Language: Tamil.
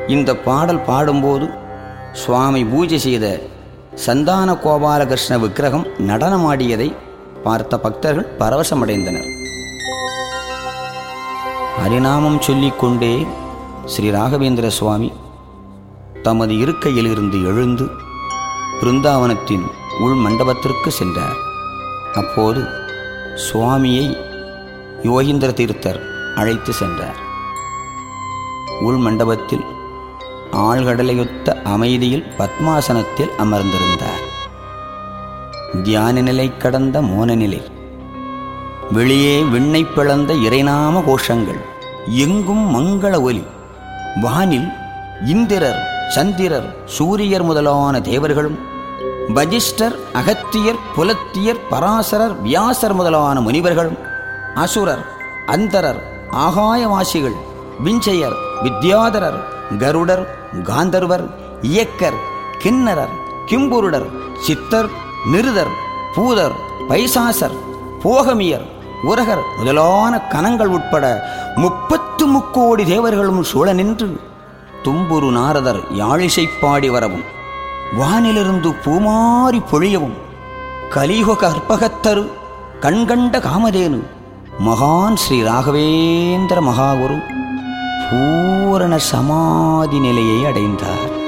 இந்த பாடல் பாடும்போது சுவாமி பூஜை செய்த சந்தான கோபாலகிருஷ்ண விக்கிரகம் நடனமாடியதை பார்த்த பக்தர்கள் பரவசமடைந்தனர். ஹரிநாமம் சொல்லிக்கொண்டே ஸ்ரீ ராகவேந்திர சுவாமி தமது இருக்கையிலிருந்து எழுந்து பிருந்தாவனத்தின் உள் மண்டபத்திற்கு சென்றார். அப்போது சுவாமியை யோகீந்திர தீர்த்தர் அழைத்து சென்றார். உள் மண்டபத்தில் ஆழ்கடலையொத்த அமைதியில் பத்மாசனத்தில் அமர்ந்திருந்தார். தியான நிலை கடந்த மோன நிலை, வெளியே விண்ணை பிளந்த இறைநாம கோஷங்கள், எங்கும் மங்கள ஒலி. வானில் இந்திரர், சந்திரர், சூரியர் முதலான தேவர்களும், வஜிஷ்டர், அகத்தியர், புலத்தியர், பராசரர், வியாசர் முதலான முனிவர்களும், அசுரர், அந்தரர், ஆகாயவாசிகள், விஞ்சையர், வித்யாதரர், கருடர், காந்தர்வர், இயக்கர், கிண்ணரர், கிம்புருடர், சித்தர், நிருதர், பூதர், பைசாசர், போகமியர், உரகர் முதலான கணங்கள் உட்பட 33 கோடி தேவர்களும் சூழ நின்று தும்புரு நாரதர் யாழிசை பாடி வரவும், வானிலிருந்து பூமாரி பொழியவும், கலியுக கற்பகத்தரு கண்கண்ட காமதேனு மகான் ஸ்ரீ ராகவேந்திர மகாகுரு பூரண சமாதி நிலையை அடைந்தார்.